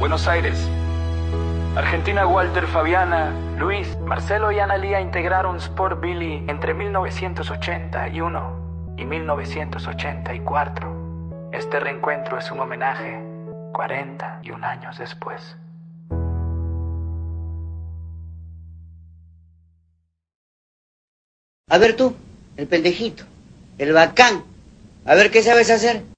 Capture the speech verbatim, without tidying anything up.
Buenos Aires. Argentina, Walter, Fabiana, Luis, Marcelo y Analía integraron Sport Billy entre mil novecientos ochenta y uno y mil novecientos ochenta y cuatro. Este reencuentro es un homenaje cuarenta y un años después. A ver tú, el pendejito, el bacán. A ver qué sabes hacer.